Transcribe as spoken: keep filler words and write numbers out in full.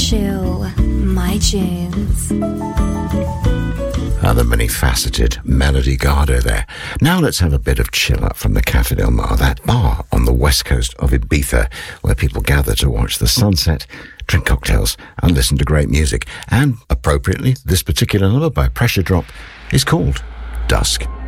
Chill, my tunes. Other many-faceted Melody Gardot there. Now let's have a bit of chill up from the Café Del Mar, that bar on the west coast of Ibiza, where people gather to watch the sunset, drink cocktails, and listen to great music. And, appropriately, this particular number by Pressure Drop is called Dusk.